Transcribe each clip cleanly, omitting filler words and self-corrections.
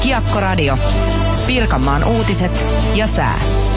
Kiekko-radio. Pirkanmaan uutiset ja sää.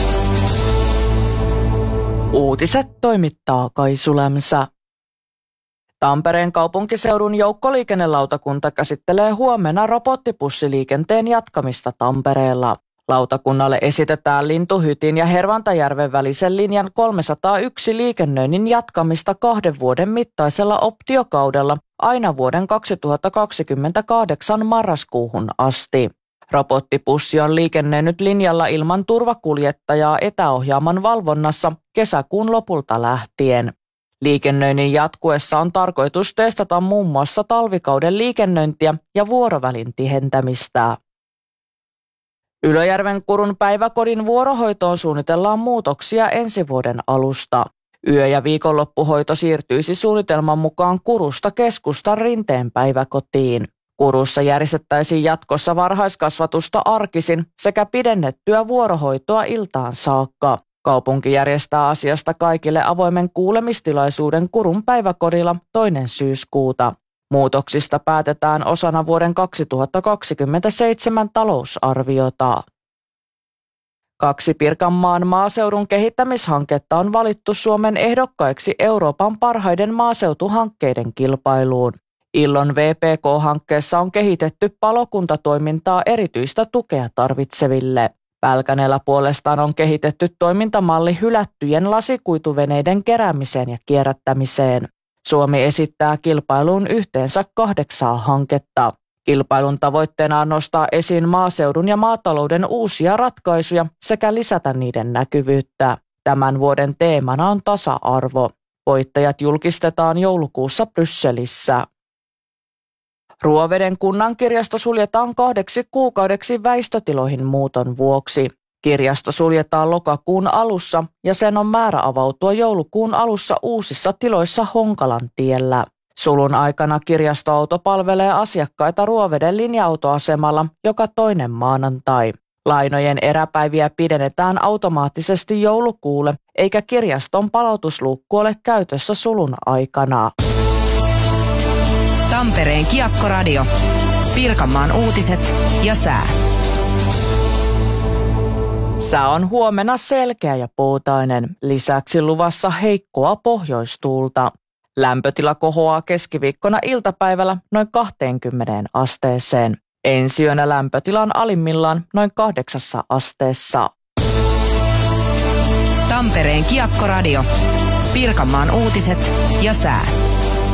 Uutiset toimittaa Kaisu Lämsä. Tampereen kaupunkiseudun joukkoliikennelautakunta käsittelee huomenna robottibussiliikenteen jatkamista Tampereella. Lautakunnalle esitetään Lintuhytin ja Hervantajärven välisen linjan 301 liikennöinnin jatkamista 2 vuoden mittaisella optiokaudella aina vuoden 2028 marraskuuhun asti. Robottibussi on liikennöinyt linjalla ilman turvakuljettajaa etäohjaaman valvonnassa kesäkuun lopulta lähtien. Liikennöinnin jatkuessa on tarkoitus testata muun muassa talvikauden liikennöintiä ja vuorovälin tihentämistä. Ylöjärven Kurun päiväkodin vuorohoitoon suunnitellaan muutoksia ensi vuoden alusta. Yö- ja viikonloppuhoito siirtyisi suunnitelman mukaan Kurusta keskustan Rinteen päiväkotiin. Kurussa järjestettäisiin jatkossa varhaiskasvatusta arkisin sekä pidennettyä vuorohoitoa iltaan saakka. Kaupunki järjestää asiasta kaikille avoimen kuulemistilaisuuden Kurun päiväkodilla 2. syyskuuta. Muutoksista päätetään osana vuoden 2027 talousarviota. 2 Pirkanmaan maaseudun kehittämishanketta on valittu Suomen ehdokkaiksi Euroopan parhaiden maaseutuhankkeiden kilpailuun. Illon VPK-hankkeessa on kehitetty palokuntatoimintaa erityistä tukea tarvitseville. Pälkäneellä puolestaan on kehitetty toimintamalli hylättyjen lasikuituveneiden keräämiseen ja kierrättämiseen. Suomi esittää kilpailuun yhteensä 8 hanketta. Kilpailun tavoitteena on nostaa esiin maaseudun ja maatalouden uusia ratkaisuja sekä lisätä niiden näkyvyyttä. Tämän vuoden teemana on tasa-arvo. Voittajat julkistetaan joulukuussa Brysselissä. Ruoveden kunnankirjasto suljetaan 2 kuukaudeksi väistötiloihin muuton vuoksi. Kirjasto suljetaan lokakuun alussa ja sen on määrä avautua joulukuun alussa uusissa tiloissa Honkalantiellä. Sulun aikana kirjastoauto palvelee asiakkaita Ruoveden linja-autoasemalla joka toinen maanantai. Lainojen eräpäiviä pidennetään automaattisesti joulukuulle, eikä kirjaston palautusluukku ole käytössä sulun aikana. Tampereen Kiekko-radio. Pirkanmaan uutiset ja sää. Sää on huomenna selkeä ja puutainen. Lisäksi luvassa heikkoa pohjoistuulta. Lämpötila kohoaa keskiviikkona iltapäivällä noin 20 asteeseen. Ensi yönä lämpötila on alimmillaan noin 8 asteessa. Tampereen Kiekko-radio. Pirkanmaan uutiset ja sää.